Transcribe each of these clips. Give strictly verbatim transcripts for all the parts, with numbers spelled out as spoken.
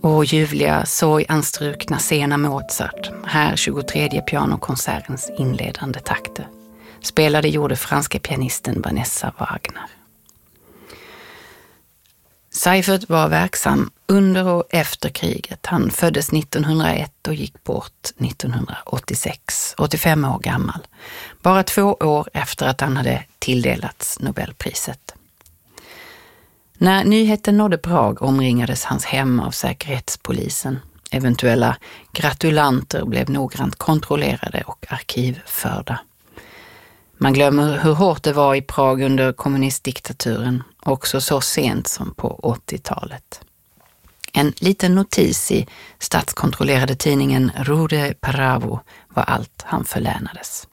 Och ljuvliga, sorganstrukna sena Mozart, här tjugotredje pianokonsertens inledande takter, spelade gjorde franska pianisten Vanessa Wagner. Seifert var verksam under och efter kriget. Han föddes nittonhundraett och gick bort nittonhundraåttiosex, åttiofem år gammal, bara två år efter att han hade tilldelats Nobelpriset. När nyheten nådde Prag omringades hans hem av säkerhetspolisen. Eventuella gratulanter blev noggrant kontrollerade och arkivförda. Man glömmer hur hårt det var i Prag under kommunistdiktaturen, också så sent som på åttiotalet. En liten notis i statskontrollerade tidningen Rude Paravo var allt han förlänades.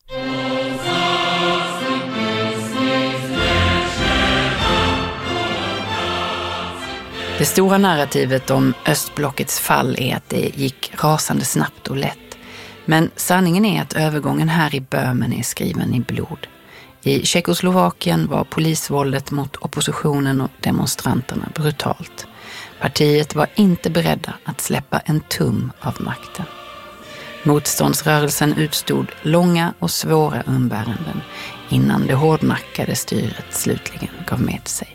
Det stora narrativet om östblockets fall är att det gick rasande snabbt och lätt. Men sanningen är att övergången här i Böhmen är skriven i blod. I Tjeckoslovakien var polisvåldet mot oppositionen och demonstranterna brutalt. Partiet var inte beredda att släppa en tum av makten. Motståndsrörelsen utstod långa och svåra umbäranden innan det hårdnackade styret slutligen gav med sig.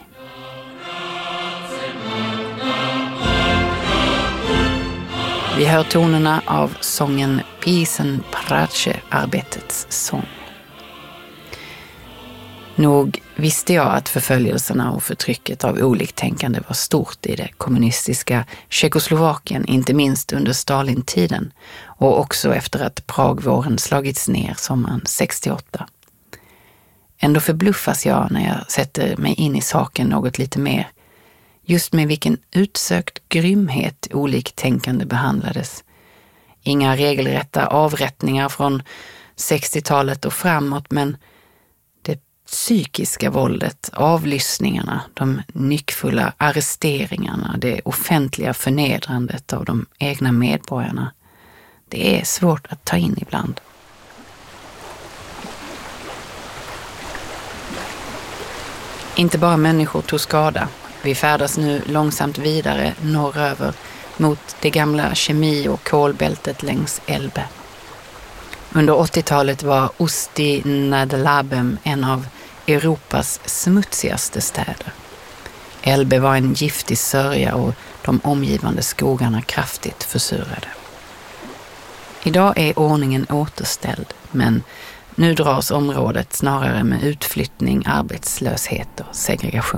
Vi hör tonerna av sången Pisen Prace, arbetets sång. Nog visste jag att förföljelserna och förtrycket av oliktänkande var stort i det kommunistiska Tjeckoslovakien, inte minst under Stalintiden och också efter att Pragvåren slagits ner sommaren sextioåtta. Ändå förbluffas jag när jag sätter mig in i saken något lite mer. Just med vilken utsökt grymhet oliktänkande behandlades. Inga regelrätta avrättningar från sextiotalet och framåt, men det psykiska våldet, avlyssningarna, de nyckfulla arresteringarna, det offentliga förnedrandet av de egna medborgarna. Det är svårt att ta in ibland. Inte bara människor tog skada. Vi färdas nu långsamt vidare norröver mot det gamla kemi- och kolbältet längs Elbe. Under åttiotalet var Usti nad Labem en av Europas smutsigaste städer. Elbe var en giftig sörja och de omgivande skogarna kraftigt försurade. Idag är ordningen återställd, men nu dras området snarare med utflyttning, arbetslöshet och segregation.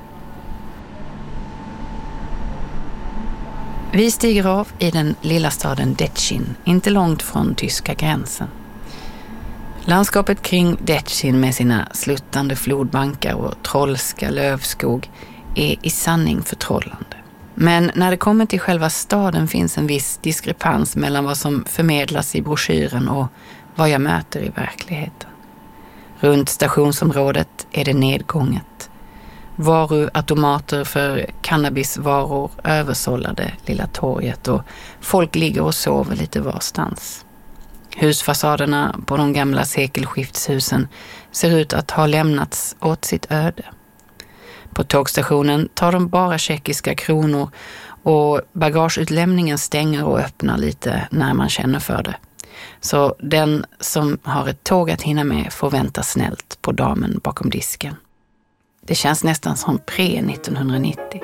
Vi stiger av i den lilla staden Detschin, inte långt från tyska gränsen. Landskapet kring Detschin med sina sluttande flodbankar och trollska lövskog är i sanning förtrollande. Men när det kommer till själva staden finns en viss diskrepans mellan vad som förmedlas i broschyren och vad jag möter i verkligheten. Runt stationsområdet är det nedgånget. Varuautomater för cannabisvaror översållade lilla torget och folk ligger och sover lite varstans. Husfasaderna på de gamla sekelskiftshusen ser ut att ha lämnats åt sitt öde. På tågstationen tar de bara tjeckiska kronor och bagageutlämningen stänger och öppnar lite när man känner för det. Så den som har ett tåg att hinna med får vänta snällt på damen bakom disken. Det känns nästan som pre nittonhundranittio.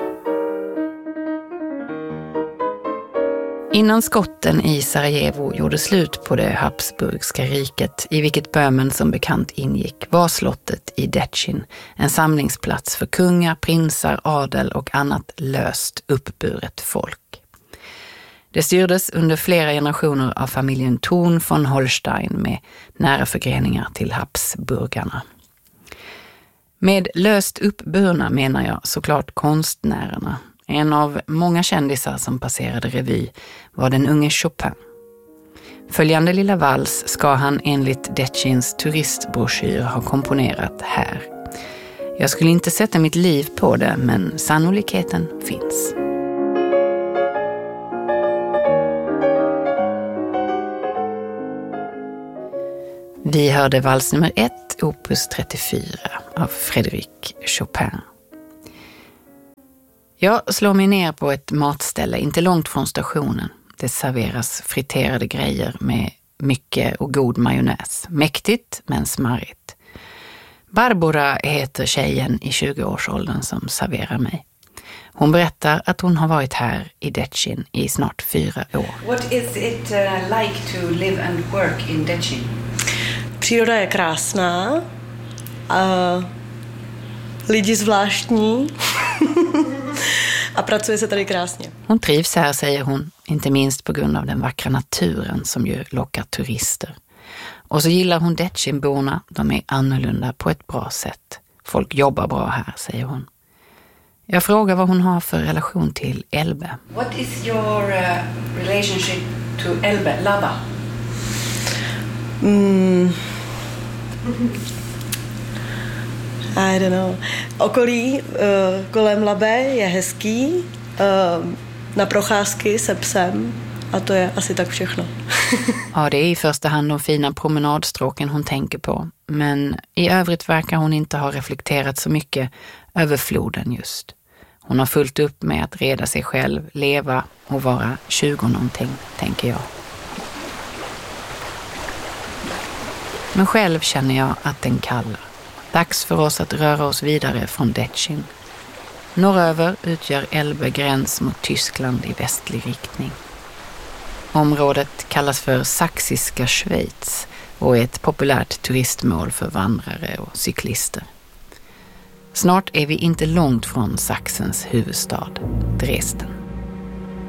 Innan skotten i Sarajevo gjorde slut på det Habsburgska riket, i vilket Böhmen som bekant ingick, var slottet i Detschin en samlingsplats för kungar, prinsar, adel och annat löst uppburet folk. Det styrdes under flera generationer av familjen Thurn von Holstein med nära förgreningar till Habsburgarna. Med löst uppburna menar jag såklart konstnärerna. En av många kändisar som passerade revy var den unge Chopin. Följande lilla vals ska han enligt Detschins turistbroschyr ha komponerat här. Jag skulle inte sätta mitt liv på det, men sannolikheten finns. Vi hörde vals nummer ett, opus trettiofyra av Frédéric Chopin. Jag slår mig ner på ett matställe inte långt från stationen. Det serveras friterade grejer med mycket och god majonnäs. Mäktigt men smarrigt. Barbara heter tjejen i tjugoårsåldern som serverar mig. Hon berättar att hon har varit här i Detchin i snart fyra år. What is it uh, like to live and work in Detchin? Příroda je krásná. A lidi zvláštní. A pracuje se tady krásně. Hon trivs här, säger hon, inte minst på grund av den vackra naturen som ju lockar turister. Och så gillar hon Detchinborna, de är annorlunda på ett bra sätt. Folk jobbar bra här, säger hon. Jag frågar vad hon har för relation till Elbe. What is your uh, relationship to Elbe, Lava? Mm. I don't know. Okolí uh, kolem Labe je hezký, uh, na procházky se psem a to är asi tak všechno. Ja, det är i första hand de fina promenadstråken hon tänker på, men i övrigt verkar hon inte ha reflekterat så mycket över floden just. Hon har fullt upp med att reda sig själv, leva och vara tjugo någonting, tänker jag. Men själv känner jag att den kallar. Dags för oss att röra oss vidare från Detchin. Norröver utgör Elbe gräns mot Tyskland i västlig riktning. Området kallas för Saxiska Schweiz och är ett populärt turistmål för vandrare och cyklister. Snart är vi inte långt från Sachsens huvudstad, Dresden.